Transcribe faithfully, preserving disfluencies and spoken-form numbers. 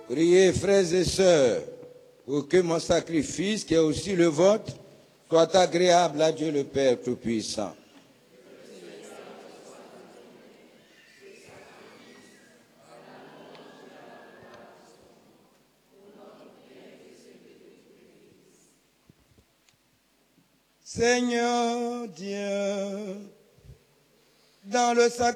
Priez, frères et sœurs, pour que mon sacrifice, qui est aussi le vôtre, soit agréable à Dieu le Père Tout-Puissant. Seigneur Dieu, dans le sacrifice,